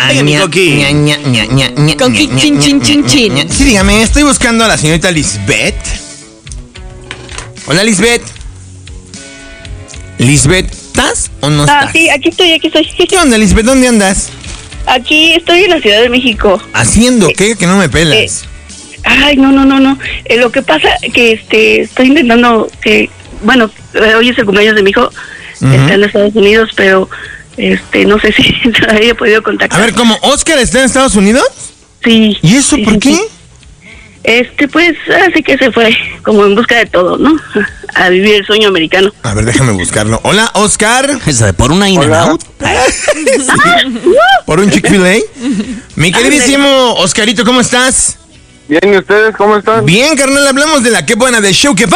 mi Coqui. Coqui, chin, chin, chin, chin. Sí, dígame, estoy buscando a la señorita Lisbeth. Hola, Lisbeth. Lisbeth, ¿estás o no estás? Sí, aquí estoy. ¿Qué onda, Lisbeth? ¿Dónde andas? Aquí estoy en la Ciudad de México. ¿Haciendo qué? Que no me pelas. Ay, no. Lo que pasa que estoy intentando que, bueno, hoy es el cumpleaños de mi hijo, está en Estados Unidos, pero no sé si todavía he podido contactar. A ver, ¿cómo? ¿Oscar está en Estados Unidos? Sí. ¿Y eso por qué? Pues así que se fue como en busca de todo, ¿no? A vivir el sueño americano. A ver, déjame buscarlo. Hola, Oscar. ¿Por una In-N-Out? ¿Por un Chick-fil-A? Mi queridísimo Oscarito, ¿cómo estás? Bien, ¿y ustedes cómo están? Bien, carnal, hablamos de la que buena de show que va.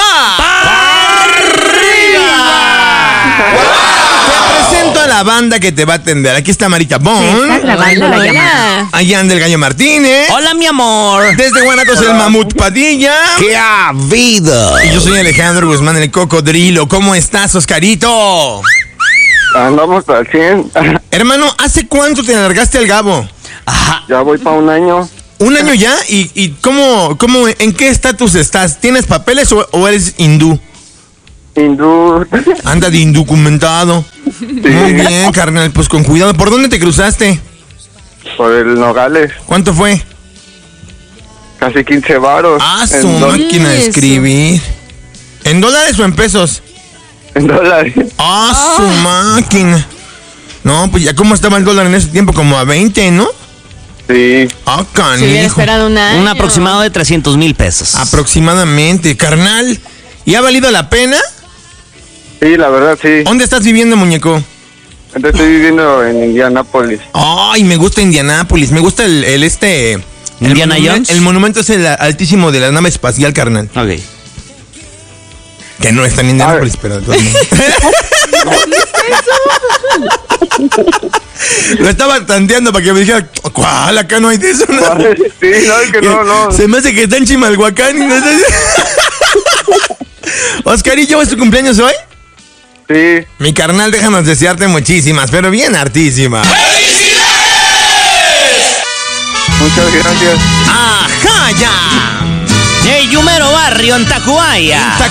Te presento a la banda que te va a atender. Aquí está Marita Bon. Está grabando la llamada. Allá anda el Gallo Martínez. Hola, mi amor. Desde Guanatos el Mamut Padilla. ¡Qué vida! Y yo soy Alejandro Guzmán, el Cocodrilo. ¿Cómo estás, Oscarito? Andamos al 100. Hermano, ¿hace cuánto te largaste al Gabo? Ajá. Ya voy para un año. ¿Un año ya? ¿Y cómo, en qué estatus estás? ¿Tienes papeles o eres hindú? Hindú. Anda de indocumentado. Muy bien, carnal, pues con cuidado. ¿Por dónde te cruzaste? Por el Nogales. ¿Cuánto fue? Casi 15 varos. Su máquina de escribir. ¿En dólares o en pesos? En dólares. Su máquina. No, pues ya cómo estaba el dólar en ese tiempo, como a 20, ¿no? Sí. Si hubiera Canijo. esperado un año. Un aproximado de 300,000 pesos. Aproximadamente, carnal. ¿Y ha valido la pena? Sí, la verdad, sí. ¿Dónde estás viviendo, muñeco? Entonces estoy viviendo en Indianápolis. Ay, me gusta Indianápolis. Me gusta el ¿Indiana Jones? El monumento es el altísimo de la nave espacial, carnal. Ok. Que no está en Indianápolis, pero de todos modos. Lo estaba tanteando para que me dijera, ¿cuál? Acá no hay de eso. ¿No? Sí, no, es que no. Se me hace que está en Chimalhuacán. Y no sé. Oscarillo, ¿es tu cumpleaños hoy? Sí. Mi carnal, déjanos desearte muchísimas, pero bien hartísimas. Muchas gracias. ¡Ajá, ya! ¡Hey, Yumero Barrio en Tacubaya!